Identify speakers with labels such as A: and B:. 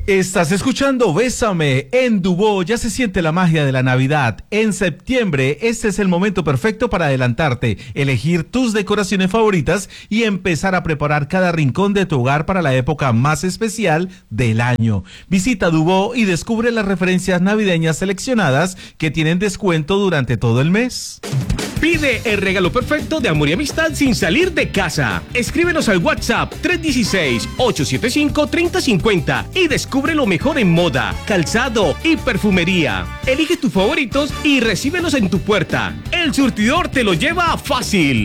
A: Estás escuchando Bésame en Dubó, ya se siente la magia de la Navidad. En septiembre, este es el momento perfecto para adelantarte, elegir tus decoraciones favoritas y empezar a preparar cada rincón de tu hogar para la época más especial del año. Visita Dubó y descubre las referencias navideñas seleccionadas que tienen descuento durante todo el mes.
B: Pide el regalo perfecto de amor y amistad sin salir de casa. Escríbenos al WhatsApp 316-875-3050 y descubre lo mejor en moda, calzado y perfumería. Elige tus favoritos y recíbelos en tu puerta. El surtidor te lo lleva fácil.